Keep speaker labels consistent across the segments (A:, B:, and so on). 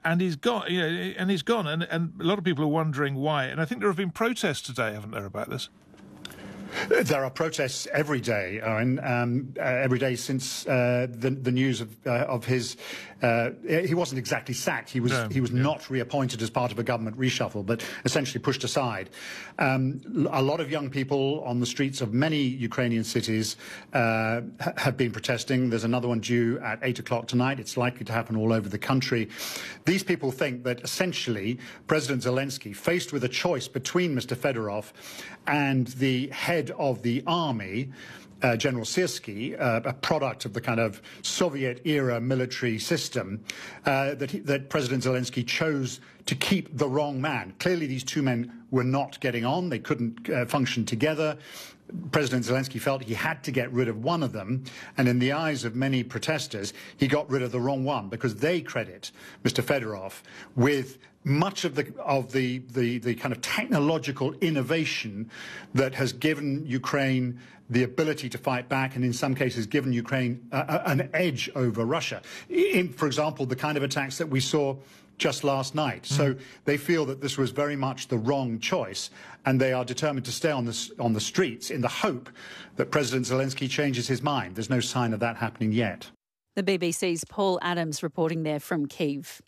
A: and he's gone. And he's gone, and a lot of people are wondering why. And I think there have been protests today, haven't there, about this?
B: There are protests every day, Owen. Every day since the news of his. He wasn't exactly sacked. He was not reappointed as part of a government reshuffle, but essentially pushed aside. A lot of young people on the streets of many Ukrainian cities have been protesting. There's another one due at 8 o'clock tonight. It's likely to happen all over the country. These people think that essentially President Zelensky, faced with a choice between Mr. Fedorov and the head of the army, General Syrskyi, a product of the kind of Soviet-era military system, that President Zelensky chose to keep the wrong man. Clearly, these two men were not getting on. They couldn't function together. President Zelensky felt he had to get rid of one of them, and in the eyes of many protesters, he got rid of the wrong one because they credit Mr. Fedorov with much of the kind of technological innovation that has given Ukraine the ability to fight back, and in some cases given Ukraine an edge over Russia. For example, the kind of attacks that we saw just last night. So they feel that this was very much the wrong choice, and they are determined to stay on the streets in the hope that President Zelensky changes his mind. There's no sign of that happening yet.
C: The BBC's Paul Adams reporting there from Kyiv.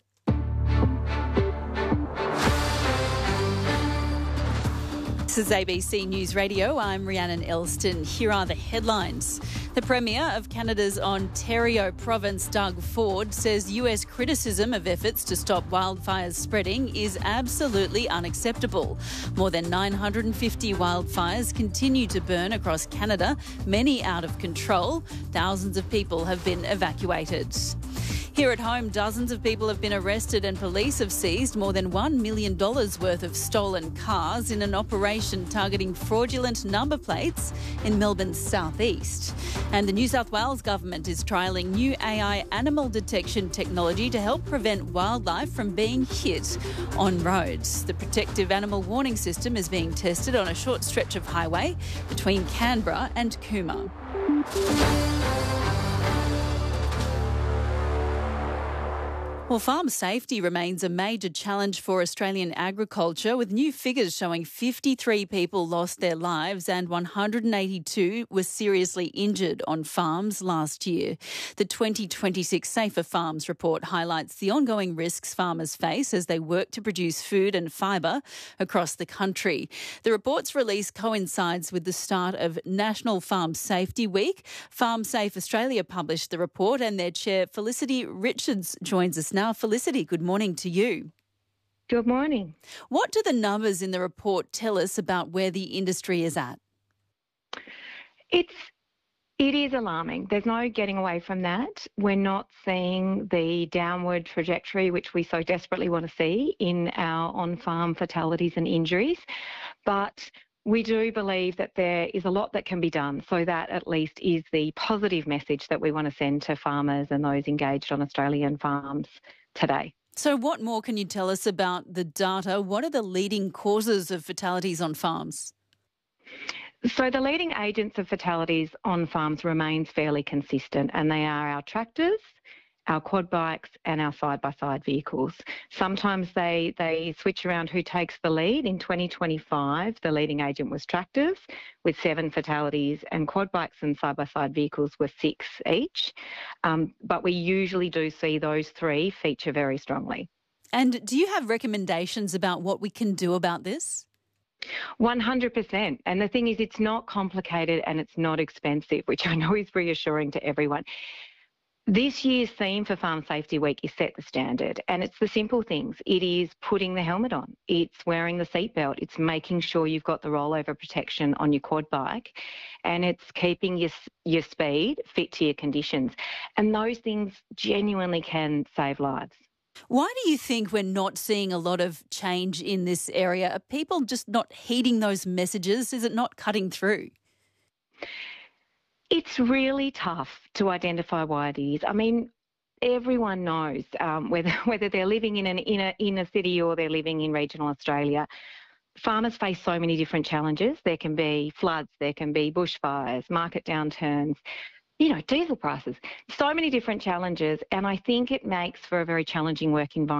C: This is ABC News Radio. I'm Rhiannon Elston. Here are the headlines. The Premier of Canada's Ontario province, Doug Ford, says US criticism of efforts to stop wildfires spreading is absolutely unacceptable. More than 950 wildfires continue to burn across Canada, many out of control. Thousands of people have been evacuated. Here at home, dozens of people have been arrested and police have seized more than $1 million worth of stolen cars in an operation targeting fraudulent number plates in Melbourne's southeast. And the New South Wales government is trialling new AI animal detection technology to help prevent wildlife from being hit on roads. The protective animal warning system is being tested on a short stretch of highway between Canberra and Cooma. Well, farm safety remains a major challenge for Australian agriculture, with new figures showing 53 people lost their lives and 182 were seriously injured on farms last year. The 2026 Safer Farms report highlights the ongoing risks farmers face as they work to produce food and fibre across the country. The report's release coincides with the start of National Farm Safety Week. Farm Safe Australia published the report, and their chair, Felicity Richards, joins us now. Felicity, good morning to you.
D: Good morning.
C: What do the numbers in the report tell us about where the industry is at?
D: It is alarming. There's no getting away from that. We're not seeing the downward trajectory which we so desperately want to see in our on-farm fatalities and injuries, but we do believe that there is a lot that can be done, so that at least is the positive message that we want to send to farmers and those engaged on Australian farms today.
C: So what more can you tell us about the data? What are the leading causes of fatalities on farms?
D: So the leading agents of fatalities on farms remains fairly consistent, and they are our tractors, our quad bikes and our side-by-side vehicles. Sometimes they switch around who takes the lead. In 2025, the leading agent was tractors with 7 fatalities, and quad bikes and side-by-side vehicles were 6 each. But we usually do see those 3 feature very strongly.
C: And do you have recommendations about what we can do about this?
D: 100%. And the thing is, it's not complicated and it's not expensive, which I know is reassuring to everyone. This year's theme for Farm Safety Week is set the standard, and it's the simple things. It is putting the helmet on, it's wearing the seatbelt, it's making sure you've got the rollover protection on your quad bike, and it's keeping your speed fit to your conditions. And those things genuinely can save lives.
C: Why do you think we're not seeing a lot of change in this area? Are people just not heeding those messages? Is it not cutting through?
D: It's really tough to identify why it is. I mean, everyone knows whether they're living in an inner city or they're living in regional Australia. Farmers face so many different challenges. There can be floods, there can be bushfires, market downturns, diesel prices, so many different challenges. And I think it makes for a very challenging work environment.